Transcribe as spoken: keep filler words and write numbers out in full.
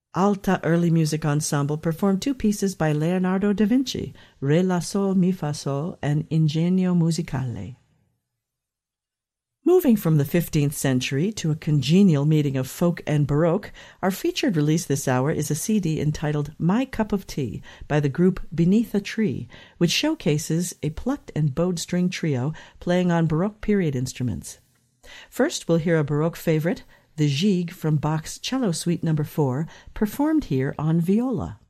Alta Early Music Ensemble performed two pieces by Leonardo da Vinci, Re la Sol Mi Fa Sol and Ingegno Musicale. Moving from the fifteenth century to a congenial meeting of folk and Baroque, our featured release this hour is a C D entitled My Cup of Tea by the group Beneath a Tree, which showcases a plucked and bowed string trio playing on Baroque period instruments. First, we'll hear a Baroque favorite, the Gigue from Bach's Cello Suite Number four, performed here on viola.